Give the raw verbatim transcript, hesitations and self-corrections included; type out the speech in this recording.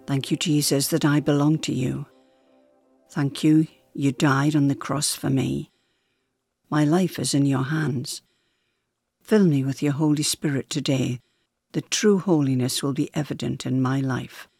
Thank you, Jesus, that I belong to you. Thank you, you died on the cross for me. My life is in your hands. Fill me with your Holy Spirit today, that true holiness will be evident in my life.